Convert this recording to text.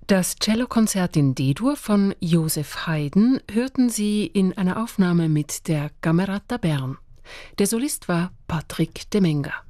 Das Cellokonzert in D-Dur von Joseph Haydn hörten Sie in einer Aufnahme mit der Camerata Bern. Der Solist war Patrick Demenga.